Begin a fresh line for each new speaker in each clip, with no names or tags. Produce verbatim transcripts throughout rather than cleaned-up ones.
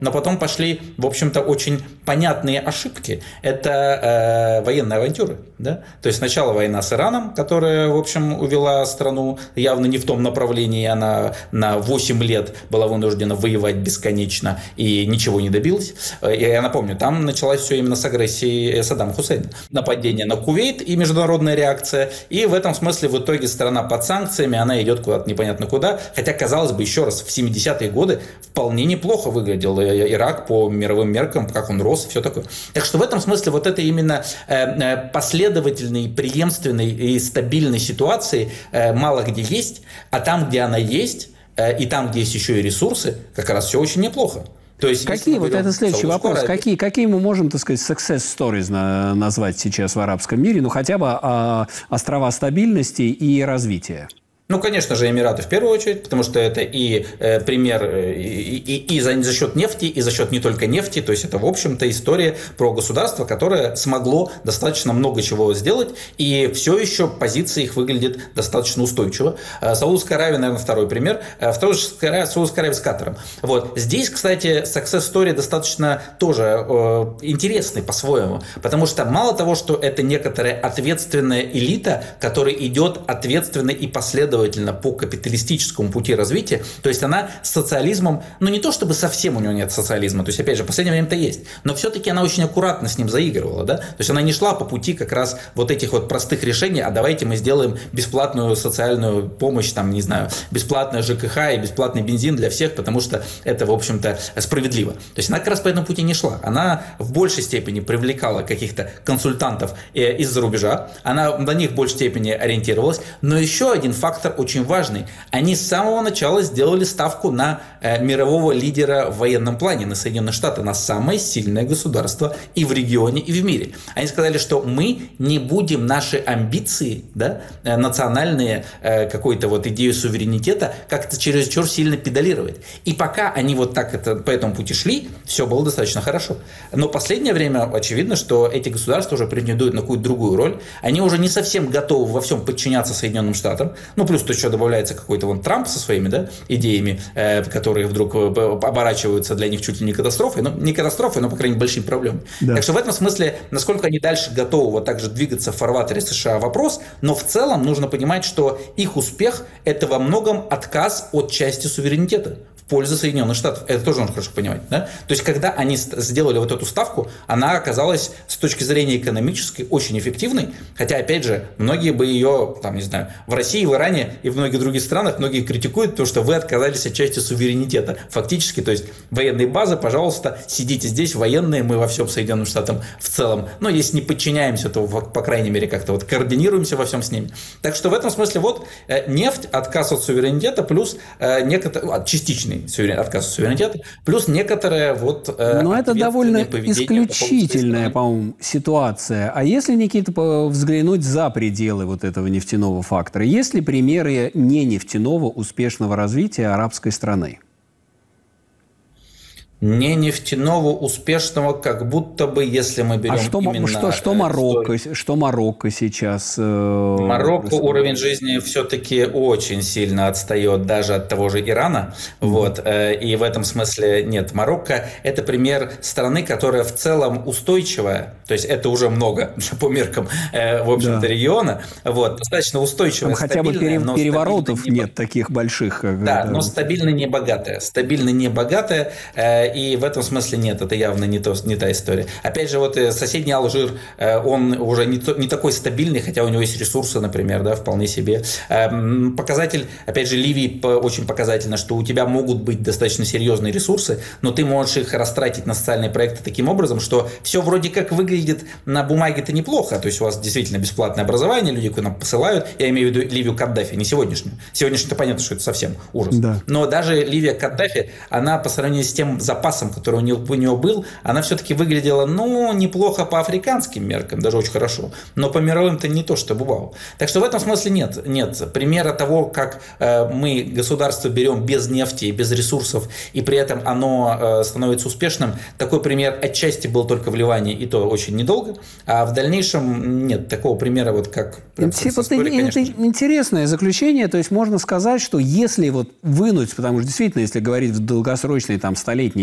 Но потом пошли, в общем-то, очень понятные ошибки. Это э, военные авантюры. Да? То есть сначала война с Ираном, которая, в общем, увела страну явно не в том направлении. Она на восемь лет была вынуждена воевать бесконечно и ничего не добилась. И я напомню, там началось все именно с агрессии Саддама Хусейна. Нападение на Кувейт и международная реакция. И в этом смысле в итоге страна под санкциями, она идет куда-то непонятно куда. Хотя, казалось бы, еще раз, в семидесятые годы вполне неплохо выглядел Ирак по мировым меркам, как он рос, все такое. Так что в этом смысле вот это именно последовательной, преемственной и стабильной ситуации мало где есть, а там, где она есть, и там, где есть еще и ресурсы, как раз все очень неплохо. То есть,
какие, вот это следующий вопрос, Аравию, какие, какие мы можем, так сказать, success stories на, назвать сейчас в арабском мире, ну хотя бы а, острова стабильности и развития?
Ну, конечно же, Эмираты в первую очередь, потому что это и э, пример и, и, и за, за счет нефти, и за счет не только нефти. То есть это, в общем-то, история про государство, которое смогло достаточно много чего сделать, и все еще позиция их выглядит достаточно устойчиво. Саудовская Аравия, наверное, второй пример. Второй Саудовская Аравия с Катаром. Вот. Здесь, кстати, success story достаточно тоже э, интересный по-своему, потому что мало того, что это некоторая ответственная элита, которая идет ответственно и последовательно по капиталистическому пути развития, то есть она с социализмом, ну не то чтобы совсем у него нет социализма, то есть опять же в последнее время-то есть, но все-таки она очень аккуратно с ним заигрывала, да, то есть она не шла по пути как раз вот этих вот простых решений, а давайте мы сделаем бесплатную социальную помощь, там, не знаю, бесплатное ЖКХ и бесплатный бензин для всех, потому что это, в общем-то, справедливо. То есть она как раз по этому пути не шла, она в большей степени привлекала каких-то консультантов из-за рубежа, она на них в большей степени ориентировалась, но еще один фактор очень важный. Они с самого начала сделали ставку на э, мирового лидера в военном плане, на Соединенные Штаты, на самое сильное государство и в регионе, и в мире. Они сказали, что мы не будем наши амбиции, да, э, национальные, э, какую-то вот идею суверенитета как-то чересчур сильно педалировать. И пока они вот так это, по этому пути шли, все было достаточно хорошо. Но в последнее время очевидно, что эти государства уже претендуют на какую-то другую роль. Они уже не совсем готовы во всем подчиняться Соединенным Штатам. Ну, плюс тут еще добавляется какой-то вон Трамп со своими, да, идеями, э, которые вдруг оборачиваются для них чуть ли не катастрофой. Ну, не катастрофой, но, по крайней мере, большими проблемами. Да. Так что в этом смысле, насколько они дальше готовы вот так же двигаться в фарватере США, вопрос. Но в целом нужно понимать, что их успех – это во многом отказ от части суверенитета в пользу Соединенных Штатов. Это тоже нужно хорошо понимать. Да? То есть, когда они сделали вот эту ставку, она оказалась с точки зрения экономической очень эффективной. Хотя, опять же, многие бы ее, там, не знаю, в России, в Иране и в многих других странах многие критикуют, потому что вы отказались от части суверенитета. Фактически, то есть, военные базы, пожалуйста, сидите здесь, военные, мы во всем Соединенным Штатам в целом. Но если не подчиняемся, то, по крайней мере, как-то вот координируемся во всем с ними. Так что в этом смысле вот нефть, отказ от суверенитета, плюс некоторые, частичный отказ от суверенитета, плюс некоторое вот...
Но это довольно исключительная, по-моему, ситуация. А если, Никита, взглянуть за пределы вот этого нефтяного фактора, есть ли примеры не нефтяного успешного развития арабской страны?
Не нефтяного, успешного, как будто бы, если мы берем
а что,
именно...
Что, что, Марокко, что Марокко сейчас? Э,
Марокко просто... уровень жизни все-таки очень сильно отстает даже от того же Ирана. Mm-hmm. Вот, э, и в этом смысле нет. Марокко – это пример страны, которая в целом устойчивая. То есть это уже много по меркам, э, в общем-то, да. региона. Вот, достаточно устойчивая,
там хотя бы пере- переворотов не... нет таких больших. Как,
да,
да,
но стабильно не богатая. Стабильно не богатая. Э, И в этом смысле нет, это явно не, то, не та история. Опять же, вот соседний Алжир, он уже не, то, не такой стабильный, хотя у него есть ресурсы, например, да, вполне себе. Показатель, опять же, Ливии очень показательно, что у тебя могут быть достаточно серьезные ресурсы, но ты можешь их растратить на социальные проекты таким образом, что все вроде как выглядит на бумаге-то неплохо, то есть у вас действительно бесплатное образование, люди куда нам посылают, я имею в виду Ливию Каддафи, не сегодняшнюю. Сегодняшнюю-то понятно, что это совсем ужас. Да. Но даже Ливия Каддафи, она по сравнению с тем запасом, который у него, у него был, она все-таки выглядела, ну, неплохо по африканским меркам, даже очень хорошо, но по мировым-то не то, что бывало. Так что в этом смысле нет, нет примера того, как э, мы государство берем без нефти и без ресурсов, и при этом оно э, становится успешным. Такой пример отчасти был только в Ливане, и то очень недолго, а в дальнейшем нет такого примера, вот как...
Это, истории, это интересное заключение, то есть можно сказать, что если вот вынуть, потому что действительно, если говорить в долгосрочной, там, столетней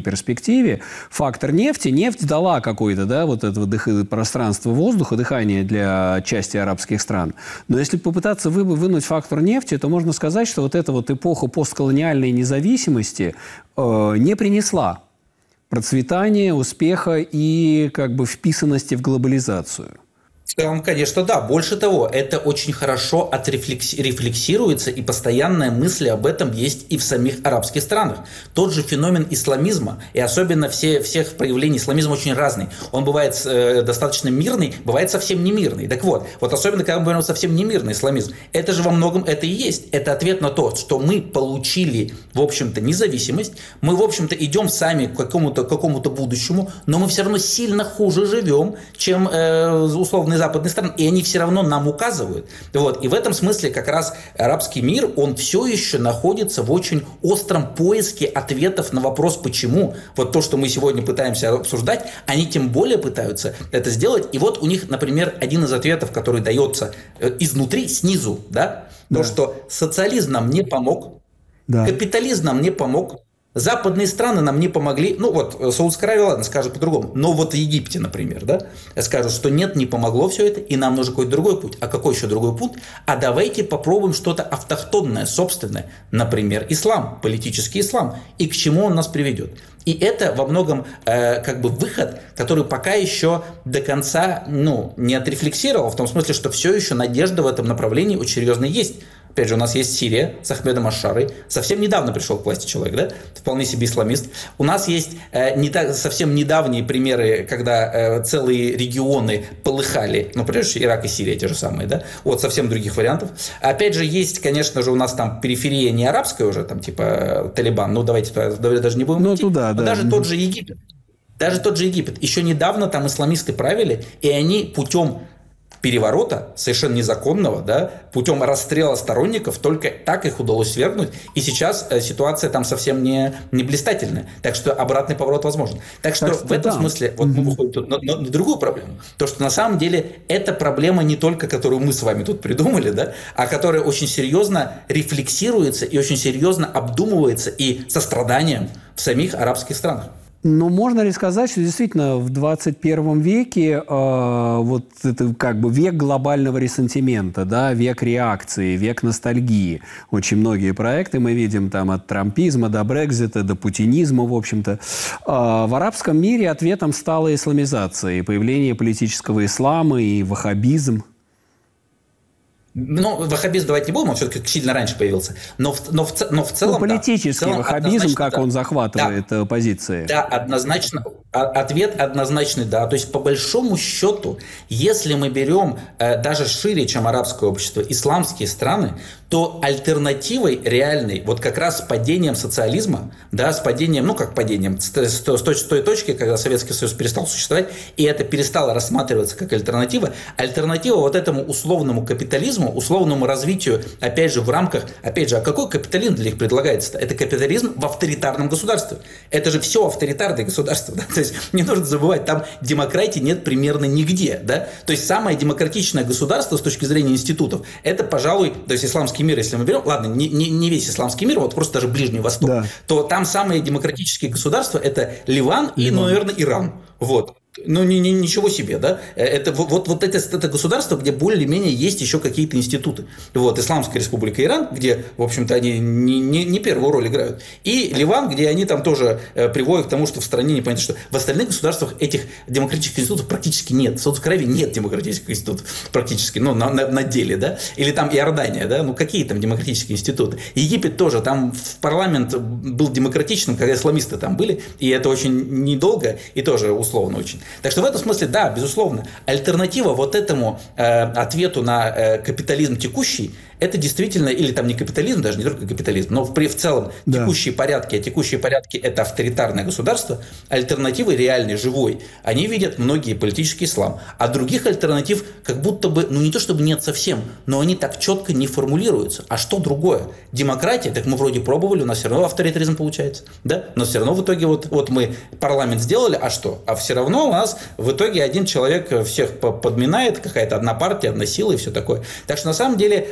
перспективе фактор нефти. Нефть дала какое-то, да, вот это дых... пространство воздуха, дыхание для части арабских стран. Но если попытаться вы... вынуть фактор нефти, то можно сказать, что вот эта вот эпоха постколониальной независимости э, не принесла процветания, успеха и как бы вписанности в глобализацию.
В целом, конечно, да. Больше того, это очень хорошо отрефлексируется, и постоянная мысль об этом есть и в самих арабских странах. Тот же феномен исламизма, и особенно все, всех проявлений исламизма очень разный. Он бывает э, достаточно мирный, бывает совсем не мирный. Так вот, вот особенно, когда мы говорим совсем не мирный исламизм, это же во многом это и есть. Это ответ на то, что мы получили, в общем-то, независимость, мы, в общем-то, идем сами к какому-то, к какому-то будущему, но мы все равно сильно хуже живем, чем э, условно западные страны, и они все равно нам указывают. Вот. И в этом смысле как раз арабский мир, он все еще находится в очень остром поиске ответов на вопрос «почему?». Вот то, что мы сегодня пытаемся обсуждать, они тем более пытаются это сделать. И вот у них, например, один из ответов, который дается изнутри, снизу, да, да. То, что социализм нам не помог, да. Капитализм нам не помог, западные страны нам не помогли. Ну вот, Саудовская Аравия, ладно, скажет по-другому. Но вот в Египте, например, да, скажут, что нет, не помогло все это, и нам нужен какой-то другой путь. А какой еще другой путь? А давайте попробуем что-то автохтонное, собственное. Например, ислам, политический ислам. И к чему он нас приведет? И это во многом э, как бы выход, который пока еще до конца ну, не отрефлексировал, в том смысле, что все еще надежда в этом направлении очень серьезно есть. Опять же, у нас есть Сирия с Ахмедом аш-Шарой. Совсем недавно пришел к власти человек, да? Вполне себе исламист. У нас есть э, не так, совсем недавние примеры, когда э, целые регионы полыхали. Ну, прежде всего, Ирак и Сирия те же самые, да? Вот совсем других вариантов. Опять же, есть, конечно же, у нас там периферия не арабская уже, там типа э, Талибан. Ну, давайте давайте даже не будем
ну, идти. Туда,
Но
да.
даже тот же Египет. Даже тот же Египет. Еще недавно там исламисты правили, и они путем переворота, совершенно незаконного, да, путем расстрела сторонников, только так их удалось свергнуть. И сейчас э, ситуация там совсем не, не блистательная. Так что обратный поворот возможен. Так что так в этом да. смысле вот мы выходим тут на, на, на другую проблему. То, что на самом деле эта проблема не только, которую мы с вами тут придумали, да, а которая очень серьезно рефлексируется и очень серьезно обдумывается и состраданием в самих арабских странах.
Но можно ли сказать, что действительно в двадцать первом веке э, вот это как бы век глобального ресентимента, да, век реакции, век ностальгии. Очень многие проекты мы видим там от трампизма до Брексита, до путинизма, в общем-то. Э, в арабском мире ответом стала исламизация и появление политического ислама и ваххабизм.
Ну, ваххабизм давайте не будем, он все-таки сильно раньше появился. Но в, но в, но в целом...
Ну, политический
да, в целом
ваххабизм, как
да.
он захватывает да. позиции.
Да, однозначно. Ответ однозначный, да. То есть, по большому счету, если мы берем э, даже шире, чем арабское общество, исламские страны, то альтернативой реальной, вот как раз с падением социализма, да, с падением, ну, как падением, с, с, с, той, с той точки, когда Советский Союз перестал существовать, и это перестало рассматриваться как альтернатива, альтернатива вот этому условному капитализму, условному развитию, опять же, в рамках, опять же, а какой капитализм для них предлагается-то? Это капитализм в авторитарном государстве. Это же все авторитарное государство, да? То есть не нужно забывать, там демократии нет примерно нигде, да? То есть самое демократичное государство с точки зрения институтов, это, пожалуй, то есть исламский мир, если мы берем, ладно, не, не, не весь исламский мир, вот просто даже Ближний Восток, да. то там самые демократические государства это Ливан и, ну, наверное, Иран. Вот. Ну, ни, ни, ничего себе, да? Это вот, вот это, это государство, где более-менее есть еще какие-то институты. Вот, Исламская республика Иран, где, в общем-то, они не, не, не первую роль играют. И Ливан, где они там тоже э, приводят к тому, что в стране непонятно что. В остальных государствах этих демократических институтов практически нет. В Саудовской Аравии нет демократических институтов практически, ну, на, на, на деле, да? Или там Иордания, да? Ну, какие там демократические институты? Египет тоже, там в парламент был демократичным, когда исламисты там были, и это очень недолго, и тоже условно очень. Так что в этом смысле, да, безусловно, альтернатива вот этому э, ответу на э, капитализм текущий, это действительно, или там не капитализм, даже не только капитализм, но в, в целом да. текущие порядки, а текущие порядки – это авторитарное государство, альтернативы реальной, живой, они видят многие политический ислам, а других альтернатив как будто бы, ну не то чтобы нет совсем, но они так четко не формулируются. А что другое? Демократия, так мы вроде пробовали, у нас все равно авторитаризм получается, да? Но все равно в итоге вот, вот мы парламент сделали, а что? А все равно у нас в итоге один человек всех подминает, какая-то одна партия, одна сила и все такое. Так что на самом деле ответ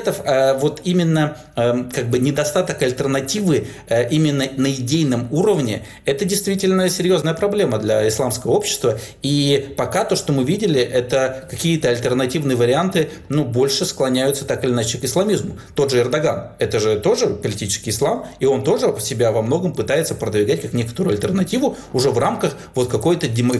приоритетов, вот именно как бы недостаток альтернативы именно на идейном уровне, это действительно серьезная проблема для исламского общества. И пока то, что мы видели, это какие-то альтернативные варианты, ну, больше склоняются так или иначе к исламизму. Тот же Эрдоган, это же тоже политический ислам, и он тоже себя во многом пытается продвигать как некоторую альтернативу уже в рамках вот какой-то демо-